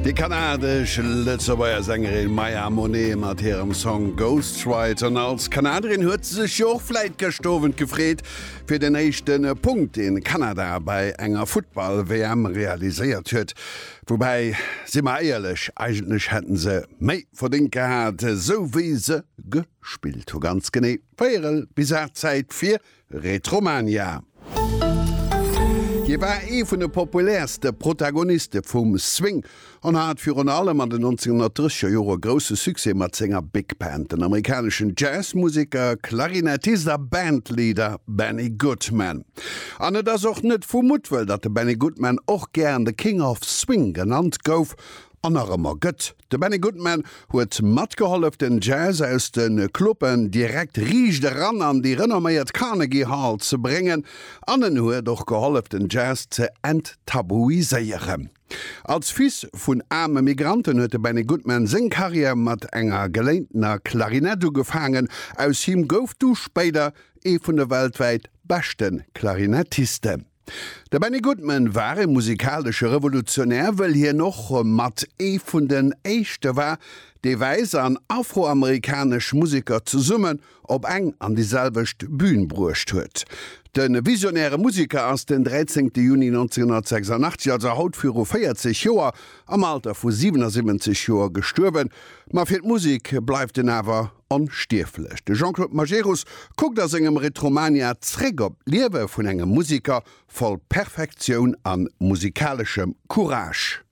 Die kanadische Lützerbauer Sängerin Maya Monet mat ihrem Song Ghostwriter. Und als Kanadierin huet sie sich auch vielleicht gestoven gefreut für den nächsten Punkt in Kanada bei enger Football-WM realisiert huet. Wobei, sind wir ehrlich, eigentlich hätten sie mehr verdient gehabt, so wie sie gespielt. Ganz genau. Feierl bis Zeit für Retromania. Hier war von der populärste Protagonisten vom Swing und hat für allem an den 1930er Jahren große Success mit seiner Big Band, den amerikanischen Jazzmusiker, Klarinettist, Bandleader Benny Goodman. Und das auch nicht vermutet, dass der Benny Goodman auch gern der King of Swing genannt gouf. Anerëmmer gëtt. De Benny Goodman huet matgeholf den Jazz aus den Kluppen direkt riicht ran an die renomméiert Carnegie Hall ze bringen, annen huet doch geholf den Jazz ze enttabuiséieren. Als Fils vun arme Migranten huet Benny Goodman seng Karriere mat enger geleintner Klarinetto gefangen, aus him gouf du spéider vun der weltweit besten Klarinettisten. Der Benny Goodman war ein musikalischer Revolutionär, weil hier noch mat vun den Echte war, die Weise an afroamerikanisch Musiker zu summen, ob eng an dieselbecht Bühn brucht huet. Den visionäre Musiker aus den 13. Juni 1986, also haut für 40 Jahre, am Alter von 77 Jahren gestorben. Ma fir Musik bleibt den aber unstieflich. De Jean-Claude Majerus guckt aus engem Retromania zurück op Liewe von engem Musiker voll Perfektion an musikalischem Courage.